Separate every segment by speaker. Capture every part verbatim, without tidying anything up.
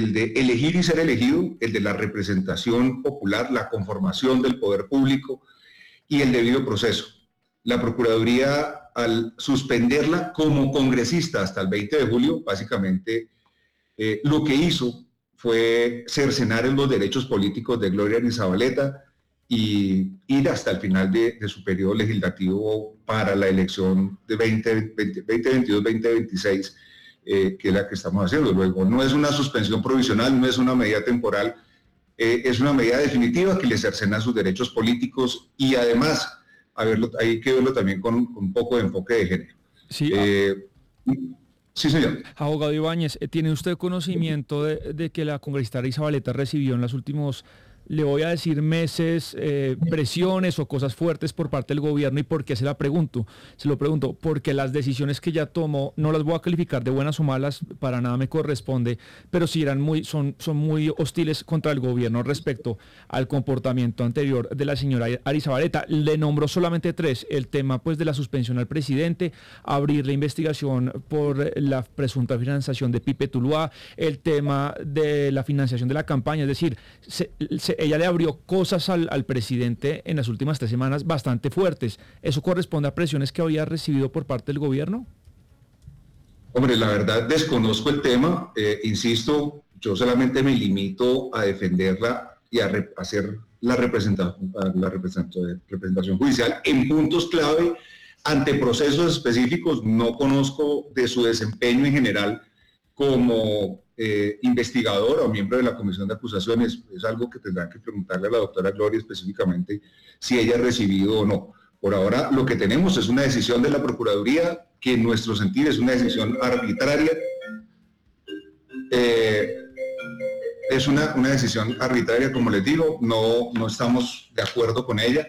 Speaker 1: el de elegir y ser elegido, el de la representación popular, la conformación del poder público y el debido proceso. La Procuraduría, al suspenderla como congresista hasta el veinte de julio, básicamente eh, lo que hizo fue cercenar en los derechos políticos de Gloria Arizabaleta y ir hasta el final de, de su periodo legislativo para la elección de veinte veintidós veinte veintiséis, eh, que es la que estamos haciendo. Luego, no es una suspensión provisional, no es una medida temporal, eh, es una medida definitiva que le cercena sus derechos políticos y además a verlo, hay que verlo también con, con un poco de enfoque de género.
Speaker 2: Sí,
Speaker 1: eh, sí señor.
Speaker 2: Abogado Ibáñez, ¿tiene usted conocimiento de, de que la congresista Arizabaleta recibió en los últimos, le voy a decir, meses, eh, presiones o cosas fuertes por parte del gobierno? ¿Y por qué se la pregunto? Se lo pregunto porque las decisiones que ella tomó, no las voy a calificar de buenas o malas, para nada me corresponde, pero sí eran muy, son, son muy hostiles contra el gobierno respecto al comportamiento anterior de la señora Arizabaleta. Le nombró solamente tres: el tema pues de la suspensión al presidente, abrir la investigación por la presunta financiación de Pipe Tuluá, el tema de la financiación de la campaña, es decir, se, se ella le abrió cosas al, al presidente en las últimas tres semanas bastante fuertes. ¿Eso corresponde a presiones que había recibido por parte del gobierno?
Speaker 1: Hombre, la verdad desconozco el tema, eh, insisto, yo solamente me limito a defenderla y a re, hacer la representación, la representación, representación judicial en puntos clave ante procesos específicos. No conozco de su desempeño en general como eh, investigador o miembro de la Comisión de Acusaciones. Es algo que tendrán que preguntarle a la doctora Gloria específicamente si ella ha recibido o no. Por ahora lo que tenemos es una decisión de la Procuraduría que en nuestro sentir es una decisión arbitraria. Eh, es una, una decisión arbitraria, como les digo, no, no estamos de acuerdo con ella.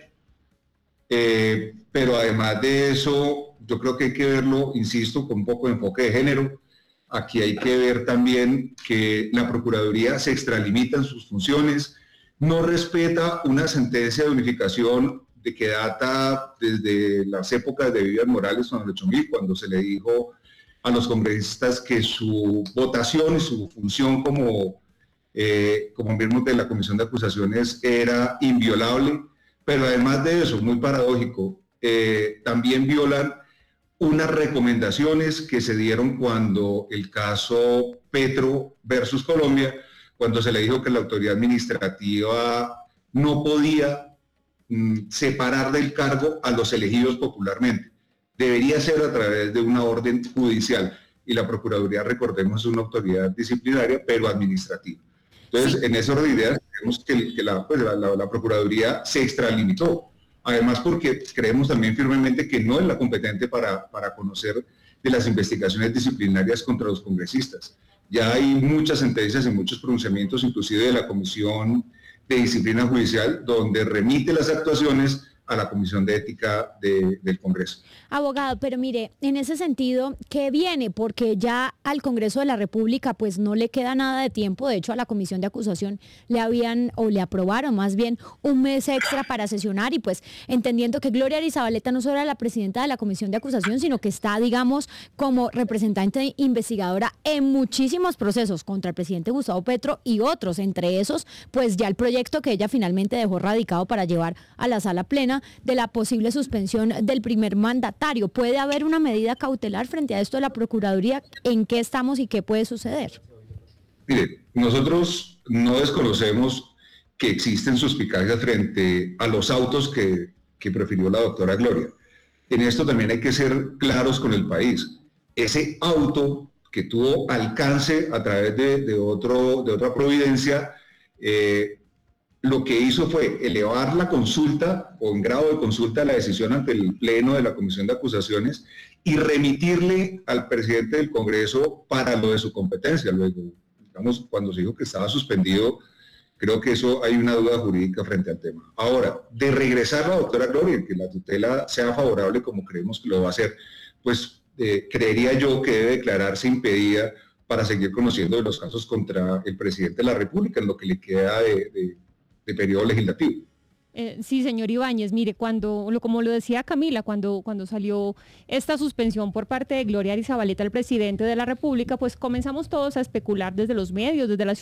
Speaker 1: Eh, pero además de eso, yo creo que hay que verlo, insisto, con un poco de enfoque de género. Aquí hay que ver también que la Procuraduría se extralimita en sus funciones, no respeta una sentencia de unificación de que data desde las épocas de Vivian Morales con el ocho mil, cuando se le dijo a los congresistas que su votación y su función como, eh, como miembros de la Comisión de Acusaciones era inviolable, pero además de eso, muy paradójico, eh, también violan unas recomendaciones que se dieron cuando el caso Petro versus Colombia, cuando se le dijo que la autoridad administrativa no podía mm, separar del cargo a los elegidos popularmente. Debería ser a través de una orden judicial. Y la Procuraduría, recordemos, es una autoridad disciplinaria, pero administrativa. Entonces, sí, en ese orden de ideas, creemos que, que la, pues, la, la, la Procuraduría se extralimitó. Además, porque creemos también firmemente que no es la competente para, para conocer de las investigaciones disciplinarias contra los congresistas. Ya hay muchas sentencias y muchos pronunciamientos, inclusive de la Comisión de Disciplina Judicial, donde remite las actuaciones a la Comisión de Ética de, del Congreso.
Speaker 3: Abogado, pero mire, en ese sentido, ¿qué viene? Porque ya al Congreso de la República pues no le queda nada de tiempo. De hecho, a la Comisión de Acusación le habían, o le aprobaron más bien, un mes extra para sesionar, y pues entendiendo que Gloria Arizabaleta no solo era la presidenta de la Comisión de Acusación, sino que está, digamos, como representante investigadora en muchísimos procesos contra el presidente Gustavo Petro y otros, entre esos, pues ya el proyecto que ella finalmente dejó radicado para llevar a la sala plena de la posible suspensión del primer mandatario. ¿Puede haber una medida cautelar frente a esto de la Procuraduría? ¿En qué estamos y qué puede suceder?
Speaker 1: Mire, nosotros no desconocemos que existen suspicacias frente a los autos que, que prefirió la doctora Gloria. En esto también hay que ser claros con el país. Ese auto que tuvo alcance a través de, de, otro, de otra providencia, eh, lo que hizo fue elevar la consulta o en grado de consulta la decisión ante el Pleno de la Comisión de Acusaciones y remitirle al presidente del Congreso para lo de su competencia. Luego, digamos, cuando se dijo que estaba suspendido, creo que eso hay una duda jurídica frente al tema. Ahora, de regresar a la doctora Gloria, que la tutela sea favorable como creemos que lo va a hacer, pues eh, creería yo que debe declararse impedida para seguir conociendo de los casos contra el presidente de la República en lo que le queda de... de de periodo legislativo.
Speaker 4: Eh, sí, señor Ibáñez, mire, cuando, lo, como lo decía Camila, cuando, cuando salió esta suspensión por parte de Gloria Arizabaleta, el presidente de la República, pues comenzamos todos a especular desde los medios, desde la